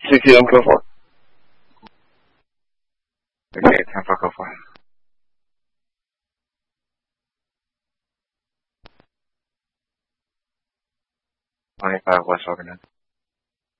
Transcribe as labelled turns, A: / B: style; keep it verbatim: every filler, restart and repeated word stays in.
A: sixty the microphone.
B: Okay, time for microphone. twenty-five West Organized.